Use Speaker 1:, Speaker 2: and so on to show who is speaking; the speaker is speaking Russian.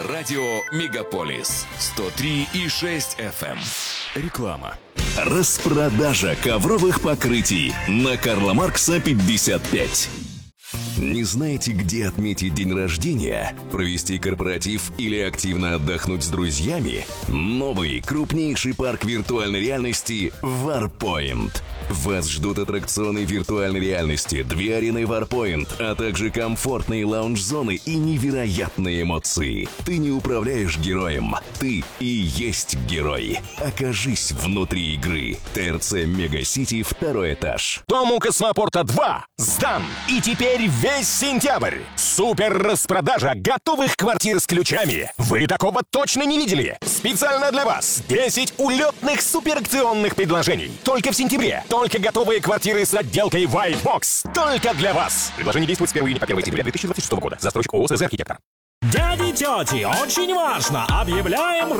Speaker 1: Радио Мегаполис 103,6 FM. Реклама.
Speaker 2: Распродажа ковровых покрытий на Карла Маркса 55. Не знаете, где отметить день рождения, провести корпоратив или активно отдохнуть с друзьями? Новый, крупнейший парк виртуальной реальности Warpoint. Вас ждут аттракционы виртуальной реальности, 2 арены Warpoint, а также комфортные лаунж-зоны и невероятные эмоции. Ты не управляешь героем, ты и есть герой. Окажись внутри игры. ТРЦ Мегасити, 2-й этаж.
Speaker 3: Дом у Космопорта 2 сдан. И теперь весь сентябрь. Супер распродажа готовых квартир с ключами. Вы такого точно не видели. Специально для вас 10 улетных суперакционных предложений. Только в сентябре. Только готовые квартиры с отделкой Whitebox. Только для вас. Предложение действует с 1 июня по 1 сентября 2026 года. Застройщик ООО «СЗ Архитектор».
Speaker 4: Дяди, тети, очень важно! Объявляем